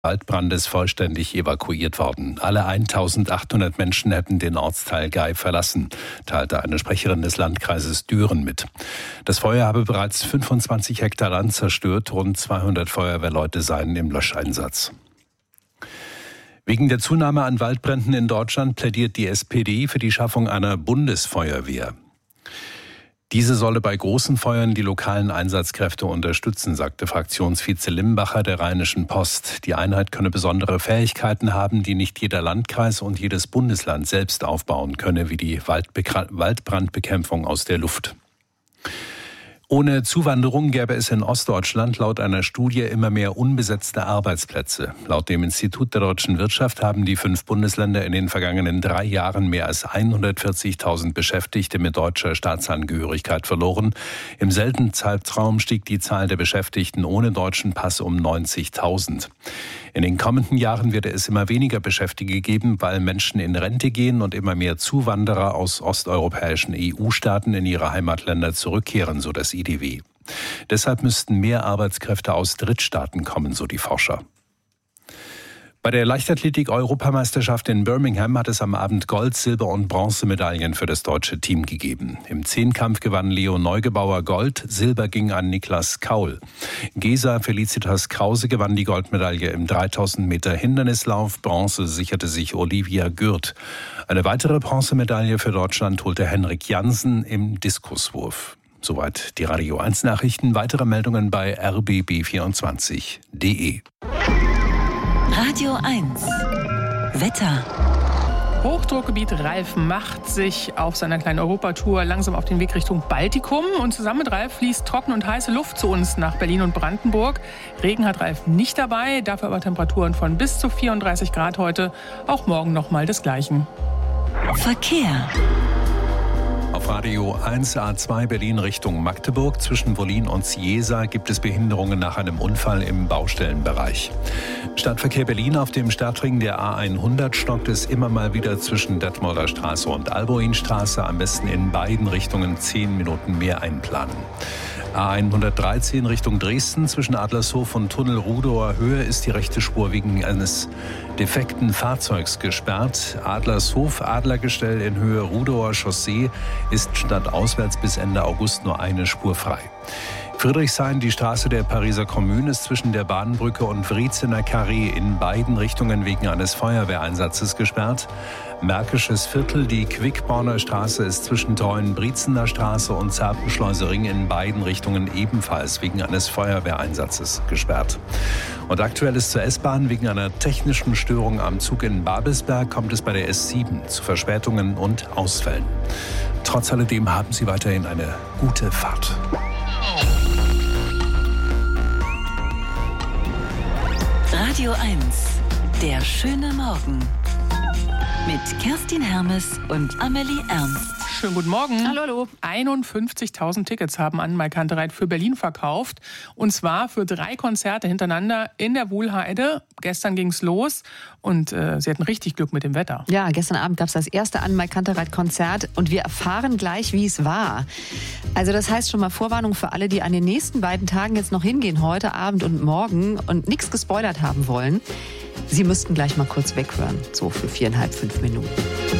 Waldbrandes vollständig evakuiert worden. Alle 1800 Menschen hätten den Ortsteil Gay verlassen, teilte eine Sprecherin des Landkreises Düren mit. Das Feuer habe bereits 25 Hektar Land zerstört, rund 200 Feuerwehrleute seien im Löscheinsatz. Wegen der Zunahme an Waldbränden in Deutschland plädiert die SPD für die Schaffung einer Bundesfeuerwehr. Diese solle bei großen Feuern die lokalen Einsatzkräfte unterstützen, sagte Fraktionsvize Limbacher der Rheinischen Post. Die Einheit könne besondere Fähigkeiten haben, die nicht jeder Landkreis und jedes Bundesland selbst aufbauen könne, wie die Waldbrandbekämpfung aus der Luft. Ohne Zuwanderung gäbe es in Ostdeutschland laut einer Studie immer mehr unbesetzte Arbeitsplätze. Laut dem Institut der deutschen Wirtschaft haben die 5 Bundesländer in den vergangenen 3 Jahren mehr als 140.000 Beschäftigte mit deutscher Staatsangehörigkeit verloren. Im selben Zeitraum stieg die Zahl der Beschäftigten ohne deutschen Pass um 90.000. In den kommenden Jahren wird es immer weniger Beschäftigte geben, weil Menschen in Rente gehen und immer mehr Zuwanderer aus osteuropäischen EU-Staaten in ihre Heimatländer zurückkehren, so das IDW. Deshalb müssten mehr Arbeitskräfte aus Drittstaaten kommen, so die Forscher. Bei der Leichtathletik-Europameisterschaft in Birmingham hat es am Abend Gold-, Silber- und Bronzemedaillen für das deutsche Team gegeben. Im Zehnkampf gewann Leo Neugebauer Gold, Silber ging an Niklas Kaul. Gesa Felicitas Krause gewann die Goldmedaille im 3000 Meter Hindernislauf, Bronze sicherte sich Olivia Gürt. Eine weitere Bronzemedaille für Deutschland holte Henrik Jansen im Diskuswurf. Soweit die Radio 1 Nachrichten. Weitere Meldungen bei rbb24.de. Radio 1 Wetter. Hochdruckgebiet Ralf macht sich auf seiner kleinen Europatour langsam auf den Weg Richtung Baltikum. Und zusammen mit Ralf fließt trockene und heiße Luft zu uns nach Berlin und Brandenburg. Regen hat Ralf nicht dabei, dafür aber Temperaturen von bis zu 34 Grad heute. Auch morgen nochmal desgleichen. Verkehr. Auf Radio 1 A2 Berlin Richtung Magdeburg zwischen Wollin und Ciesa gibt es Behinderungen nach einem Unfall im Baustellenbereich. Stadtverkehr Berlin auf dem Stadtring der A100 stockt es immer mal wieder zwischen Detmolder Straße und Alboinstraße. Am besten in beiden Richtungen 10 Minuten mehr einplanen. A113 Richtung Dresden zwischen Adlershof und Tunnel Rudower Höhe ist die rechte Spur wegen eines defekten Fahrzeugs gesperrt. Adlershof Adlergestell in Höhe Rudower Chaussee ist stadtauswärts bis Ende August nur eine Spur frei. Friedrichshain, die Straße der Pariser Kommune, ist zwischen der Bahnbrücke und Wriezener Carré in beiden Richtungen wegen eines Feuerwehreinsatzes gesperrt. Märkisches Viertel, die Quickborner Straße, ist zwischen Treuen-Briezener Straße und Zappenschleusering in beiden Richtungen ebenfalls wegen eines Feuerwehreinsatzes gesperrt. Und aktuell ist zur S-Bahn wegen einer technischen Störung am Zug in Babelsberg kommt es bei der S7 zu Verspätungen und Ausfällen. Trotz alledem haben Sie weiterhin eine gute Fahrt. Radio 1, der schöne Morgen. Mit Kerstin Hermes und Amelie Ernst. Schönen guten Morgen. Hallo. 51.000 Tickets haben Annemarie Kantereit für Berlin verkauft. Und zwar für 3 Konzerte hintereinander in der Wuhlheide. Gestern ging's los und sie hatten richtig Glück mit dem Wetter. Ja, gestern Abend gab es das erste Annemarie Kantereit-Konzert und wir erfahren gleich, wie es war. Also das heißt schon mal Vorwarnung für alle, die an den nächsten beiden Tagen jetzt noch hingehen, heute Abend und morgen und nichts gespoilert haben wollen. Sie müssten gleich mal kurz weghören, so für 4,5, 5 Minuten.